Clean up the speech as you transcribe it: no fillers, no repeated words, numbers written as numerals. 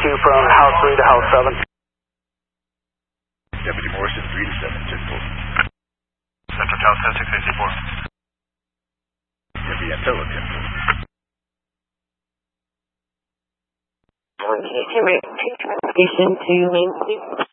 from house 3 to house 7. Deputy Morrison, 3 to 7, 10-4. Central Tower 10684. Deputy Antello, 10-4. Station to Main Street.